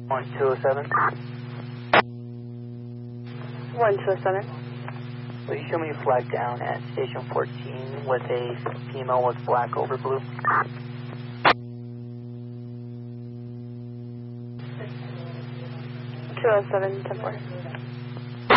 1207. 1207. Will you show me a flag down at Station 14 with a female with black over blue? 207, 10-4.